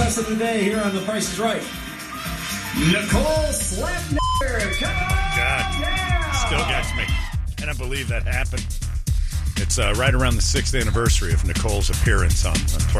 guest of the day here on The Price is Right, Nicole Slapner. Come on God, down. still gets me. Cannot believe that happened. It's right around the 6th anniversary of Nicole's appearance on